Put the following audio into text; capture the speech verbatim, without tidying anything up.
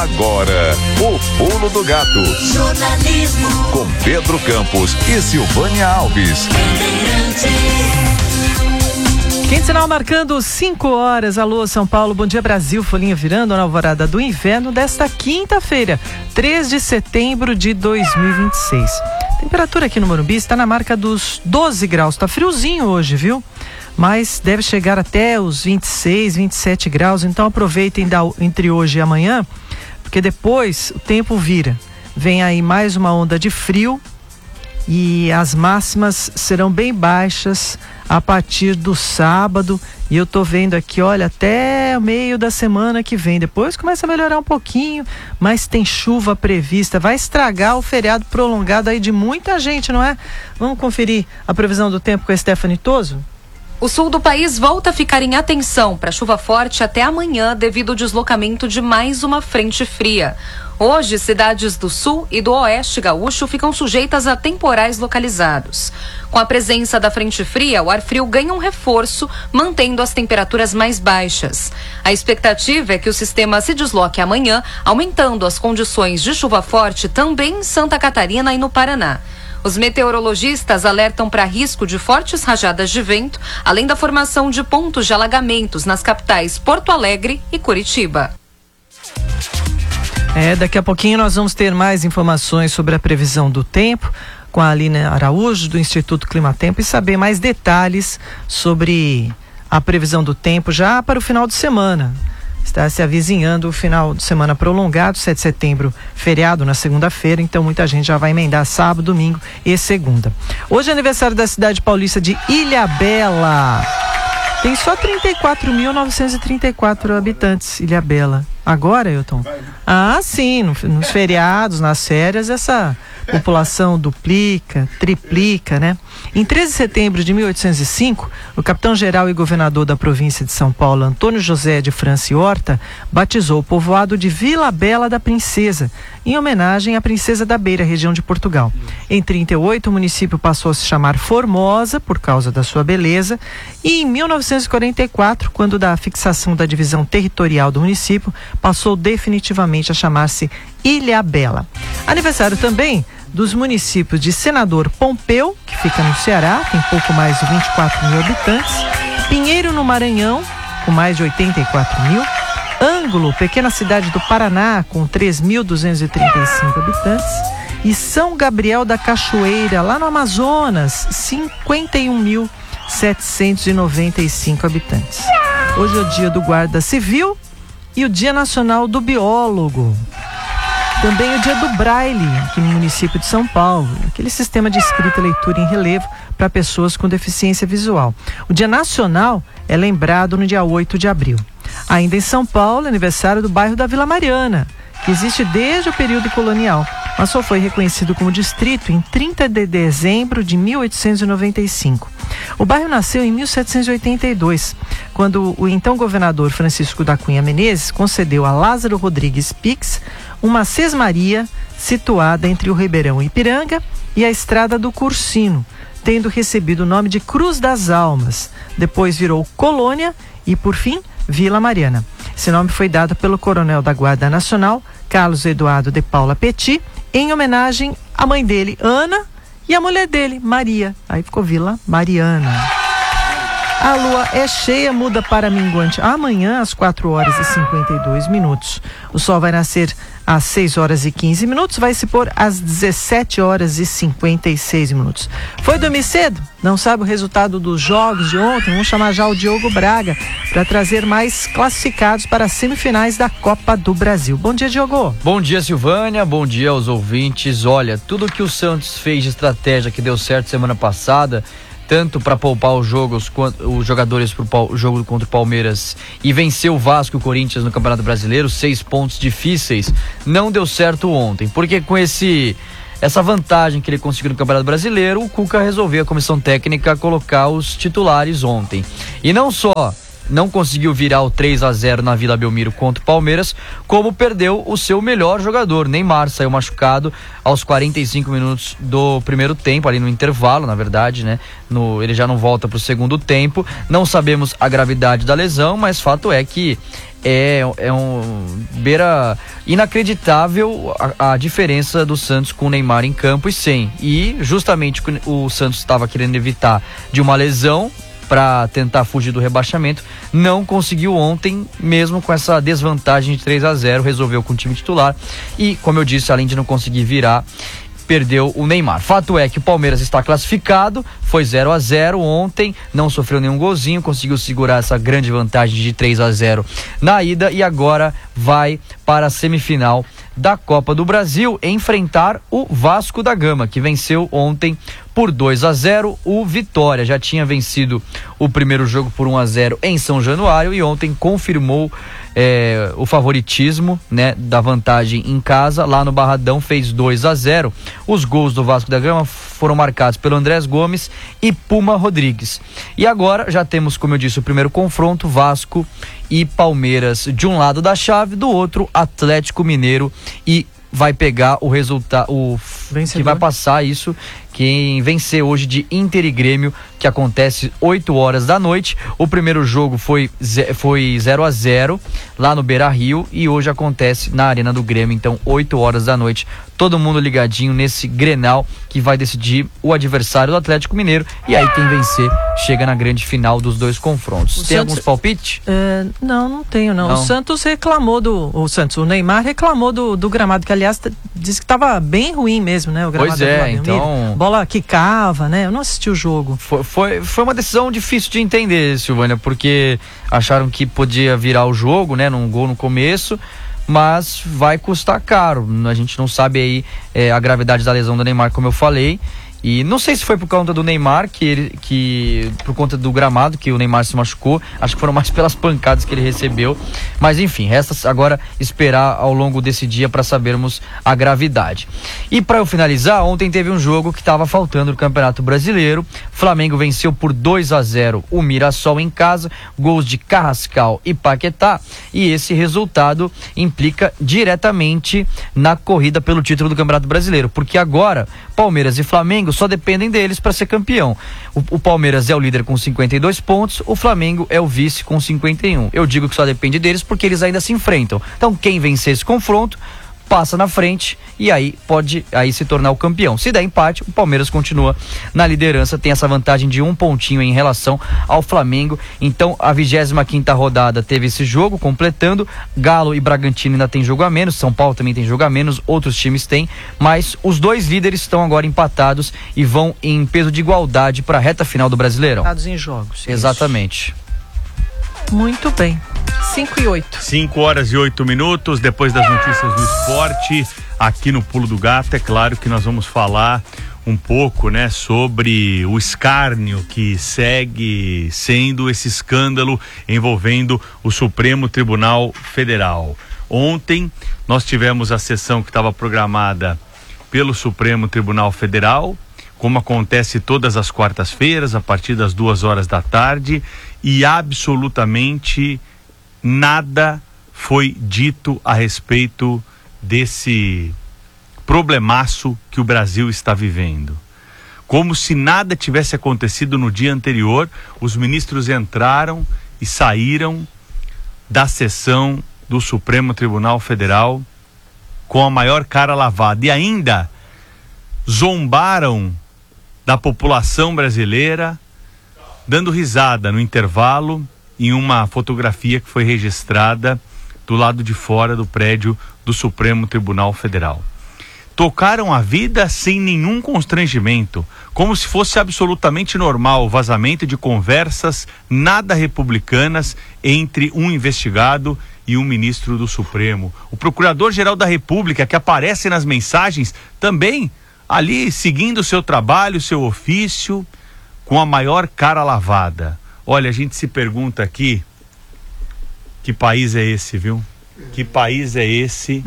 Agora, o Pulo do Gato. Jornalismo. Com Pedro Campos e Silvânia Alves. Quente sinal marcando cinco horas. Alô, São Paulo, bom dia Brasil, folhinha virando na alvorada do inverno desta quinta-feira, três de setembro de dois mil e vinte e seis. Temperatura aqui no Morumbi está na marca dos doze graus, tá friozinho hoje, viu? Mas deve chegar até os vinte e seis, vinte e sete graus, então aproveitem da, entre hoje e amanhã, porque depois o tempo vira. Vem aí mais uma onda de frio e as máximas serão bem baixas a partir do sábado, e eu tô vendo aqui, olha, até o meio da semana que vem. Depois começa a melhorar um pouquinho, mas tem chuva prevista, vai estragar o feriado prolongado aí de muita gente, não é? Vamos conferir a previsão do tempo com a Stephanie Toso? O sul do país volta a ficar em atenção para chuva forte até amanhã devido ao deslocamento de mais uma frente fria. Hoje, cidades do sul e do oeste gaúcho ficam sujeitas a temporais localizados. Com a presença da frente fria, o ar frio ganha um reforço, mantendo as temperaturas mais baixas. A expectativa é que o sistema se desloque amanhã, aumentando as condições de chuva forte também em Santa Catarina e no Paraná. Os meteorologistas alertam para risco de fortes rajadas de vento, além da formação de pontos de alagamentos nas capitais Porto Alegre e Curitiba. É, daqui a pouquinho nós vamos ter mais informações sobre a previsão do tempo com a Aline Araújo, do Instituto Climatempo, e saber mais detalhes sobre a previsão do tempo já para o final de semana. Está se avizinhando o final de semana prolongado, sete de setembro, feriado na segunda-feira, então muita gente já vai emendar sábado, domingo e segunda. Hoje é aniversário da cidade paulista de Ilhabela. Tem só trinta e quatro mil novecentos e trinta e quatro habitantes, Ilhabela. Agora, Elton? Ah, sim, no, nos feriados, nas férias, essa população duplica, triplica, né? Em treze de setembro de mil oitocentos e cinco, o capitão-geral e governador da província de São Paulo, Antônio José de França e Horta, batizou o povoado de Vila Bela da Princesa, em homenagem à Princesa da Beira, região de Portugal. Em trinta e oito, o município passou a se chamar Formosa, por causa da sua beleza, e em mil novecentos e quarenta e quatro, quando da fixação da divisão territorial do município, passou definitivamente a chamar-se Ilhabela. Aniversário também dos municípios de Senador Pompeu, que fica no Ceará, tem pouco mais de vinte e quatro mil habitantes, Pinheiro no Maranhão, com mais de oitenta e quatro mil, Ângulo, pequena cidade do Paraná, com três mil duzentos e trinta e cinco habitantes, e São Gabriel da Cachoeira, lá no Amazonas, cinquenta e um mil setecentos e noventa e cinco habitantes. Hoje é o dia do Guarda Civil e o Dia Nacional do Biólogo. Também o dia do Braille, aqui no município de São Paulo, aquele sistema de escrita e leitura em relevo para pessoas com deficiência visual. O Dia Nacional é lembrado no dia oito de abril. Ainda em São Paulo, aniversário do bairro da Vila Mariana, que existe desde o período colonial, mas só foi reconhecido como distrito em trinta de dezembro de mil oitocentos e noventa e cinco. O bairro nasceu em mil setecentos e oitenta e dois, quando o então governador Francisco da Cunha Menezes concedeu a Lázaro Rodrigues Pix uma sesmaria situada entre o Ribeirão Ipiranga e a Estrada do Cursino, tendo recebido o nome de Cruz das Almas. Depois virou Colônia e, por fim, Vila Mariana. Esse nome foi dado pelo coronel da Guarda Nacional, Carlos Eduardo de Paula Petit, em homenagem à mãe dele, Ana, e à mulher dele, Maria. Aí ficou Vila Mariana. A lua é cheia, muda para minguante amanhã às quatro horas e cinquenta e dois minutos. O sol vai nascer às seis horas e quinze minutos, vai se pôr às dezessete horas e cinquenta e seis minutos. Foi dormir cedo? Não sabe o resultado dos jogos de ontem? Vamos chamar já o Diogo Braga para trazer mais classificados para as semifinais da Copa do Brasil. Bom dia, Diogo. Bom dia, Silvânia. Bom dia aos ouvintes. Olha, tudo que o Santos fez de estratégia que deu certo semana passada, tanto para poupar os jogos, os jogadores para o jogo contra o Palmeiras e vencer o Vasco e o Corinthians no Campeonato Brasileiro, seis pontos difíceis, não deu certo ontem, porque com esse essa vantagem que ele conseguiu no Campeonato Brasileiro, o Cuca resolveu, a comissão técnica, colocar os titulares ontem. E não só não conseguiu virar o três a zero na Vila Belmiro contra o Palmeiras, como perdeu o seu melhor jogador. Neymar saiu machucado aos quarenta e cinco minutos do primeiro tempo, ali no intervalo, na verdade, né? No, ele já não volta para o segundo tempo. Não sabemos a gravidade da lesão, mas fato é que é, é um beira inacreditável a, a diferença do Santos com o Neymar em campo e sem. E justamente o Santos estava querendo evitar de uma lesão para tentar fugir do rebaixamento, não conseguiu ontem, mesmo com essa desvantagem de três a zero, resolveu com o time titular e, como eu disse, além de não conseguir virar, perdeu o Neymar. Fato é que o Palmeiras está classificado, foi zero a zero ontem, não sofreu nenhum golzinho, conseguiu segurar essa grande vantagem de três a zero na ida e agora vai para a semifinal da Copa do Brasil enfrentar o Vasco da Gama, que venceu ontem por dois a zero o Vitória. Já tinha vencido o primeiro jogo por um a zero em São Januário e ontem confirmou é, o favoritismo, né, da vantagem em casa. Lá no Barradão fez dois a zero. Os gols do Vasco da Gama foram marcados pelo Andrés Gomes e Puma Rodrigues. E agora já temos, como eu disse, o primeiro confronto, Vasco e Palmeiras de um lado da chave, do outro Atlético Mineiro, e vai pegar o resultado, o Vencedor. Que vai passar isso, quem vencer hoje de Inter e Grêmio, que acontece oito horas da noite. O primeiro jogo foi, foi zero a zero lá no Beira-Rio e hoje acontece na Arena do Grêmio, então oito horas da noite. Todo mundo ligadinho nesse Grenal que vai decidir o adversário do Atlético Mineiro, e aí quem vencer chega na grande final dos dois confrontos. O Tem Santos, alguns palpites? É, não, não tenho não. não. O Santos reclamou do, o Santos, o Neymar reclamou do, do gramado, que aliás disse que estava bem ruim mesmo, né? O gramado pois é, então... bola quicava, né? Eu não assisti o jogo. Foi, foi, foi uma decisão difícil de entender, Silvânia, porque acharam que podia virar o jogo, né? Num gol no começo, mas vai custar caro. A gente não sabe aí é, a gravidade da lesão do Neymar, como eu falei. E não sei se foi por conta do Neymar, que ele, que por conta do gramado que o Neymar se machucou. Acho que foram mais pelas pancadas que ele recebeu. Mas enfim, resta agora esperar ao longo desse dia para sabermos a gravidade. E para eu finalizar, ontem teve um jogo que estava faltando no Campeonato Brasileiro. Flamengo venceu por dois a zero o Mirassol em casa, gols de Carrascal e Paquetá. E esse resultado implica diretamente na corrida pelo título do Campeonato Brasileiro, porque agora Palmeiras e Flamengo só dependem deles para ser campeão. O, o Palmeiras é o líder com cinquenta e dois pontos, o Flamengo é o vice com cinquenta e um. Eu digo que só depende deles porque eles ainda se enfrentam. Então quem vencer esse confronto passa na frente e aí pode aí se tornar o campeão. Se der empate, o Palmeiras continua na liderança, tem essa vantagem de um pontinho em relação ao Flamengo. Então a vigésima quinta rodada teve esse jogo completando. Galo e Bragantino ainda tem jogo a menos, São Paulo também tem jogo a menos, outros times têm, mas os dois líderes estão agora empatados e vão em peso de igualdade para a reta final do Brasileirão. Empatados em jogos. Exatamente. Muito bem. cinco e oito. cinco horas e oito minutos, depois das notícias do esporte, aqui no Pulo do Gato, é claro que nós vamos falar um pouco, né, sobre o escárnio que segue sendo esse escândalo envolvendo o Supremo Tribunal Federal. Ontem nós tivemos a sessão que estava programada pelo Supremo Tribunal Federal, como acontece todas as quartas-feiras, a partir das duas horas da tarde, e absolutamente nada foi dito a respeito desse problemaço que o Brasil está vivendo. Como se nada tivesse acontecido no dia anterior, os ministros entraram e saíram da sessão do Supremo Tribunal Federal com a maior cara lavada e ainda zombaram da população brasileira, dando risada no intervalo em uma fotografia que foi registrada do lado de fora do prédio do Supremo Tribunal Federal. Tocaram a vida sem nenhum constrangimento, como se fosse absolutamente normal o vazamento de conversas nada republicanas entre um investigado e um ministro do Supremo. O Procurador-Geral da República, que aparece nas mensagens, também ali seguindo o seu trabalho, o seu ofício, com a maior cara lavada. Olha, a gente se pergunta aqui, que país é esse, viu? Que país é esse